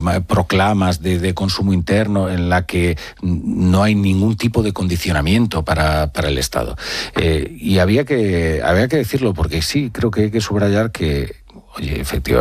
proclamas de consumo interno en la que no hay ningún tipo de condicionamiento para el Estado. Y había que decirlo, porque sí, creo que hay que subrayar que, oye, efectivamente,